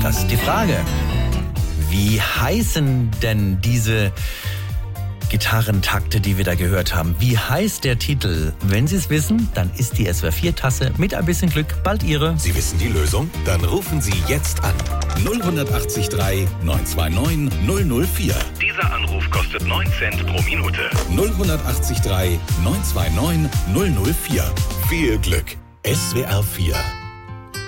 Das ist die Frage. Wie heißen denn diese Gitarrentakte, die wir da gehört haben? Wie heißt der Titel? Wenn Sie es wissen, dann ist die SWR4-Tasse mit ein bisschen Glück bald Ihre. Sie wissen die Lösung? Dann rufen Sie jetzt an. 0183 929 004. Dieser Anruf kostet 9 Cent pro Minute. 0183 929 004. Viel Glück. SWR4